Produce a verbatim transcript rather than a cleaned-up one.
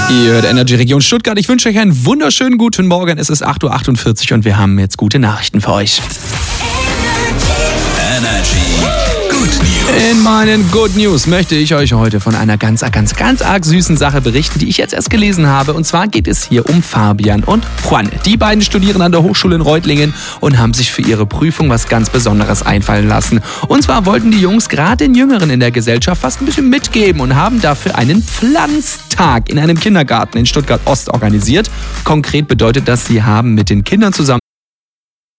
Ihr hört Energy Region Stuttgart. Ich wünsche euch einen wunderschönen guten Morgen. Es ist acht Uhr achtundvierzig und wir haben jetzt gute Nachrichten für euch. Energy Good News. In meinen Good News möchte ich euch heute von einer ganz, ganz, ganz arg süßen Sache berichten, die ich jetzt erst gelesen habe. Und zwar geht es hier um Fabian und Juan. Die beiden studieren an der Hochschule in Reutlingen und haben sich für ihre Prüfung was ganz Besonderes einfallen lassen. Und zwar wollten die Jungs gerade den Jüngeren in der Gesellschaft fast ein bisschen mitgeben und haben dafür einen Pflanztag in einem Kindergarten in Stuttgart-Ost organisiert. Konkret bedeutet das, sie haben mit den Kindern zusammen